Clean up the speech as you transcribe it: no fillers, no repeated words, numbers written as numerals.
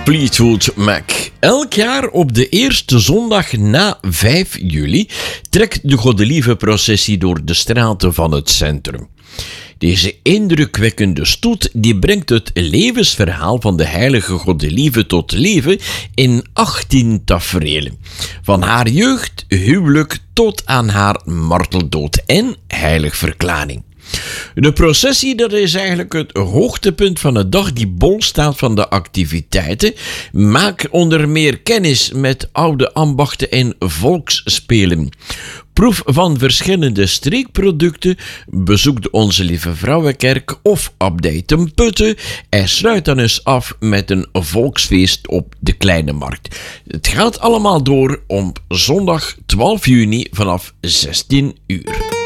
Fleetwood Mac. Elk jaar op de eerste zondag na 5 juli trekt de Godelieve-processie door de straten van het centrum. Deze indrukwekkende stoet die brengt het levensverhaal van de heilige Godelieve tot leven in 18 taferelen. Van haar jeugd, huwelijk tot aan haar marteldood en heiligverklaring. De processie, dat is eigenlijk het hoogtepunt van de dag die bol staat van de activiteiten. Maak onder meer kennis met oude ambachten en volksspelen. Proef van verschillende streekproducten, bezoek de Onze Lieve Vrouwenkerk of abdij ten Putten en sluit dan eens af met een volksfeest op de Kleine Markt. Het gaat allemaal door op zondag 12 juni vanaf 16 uur.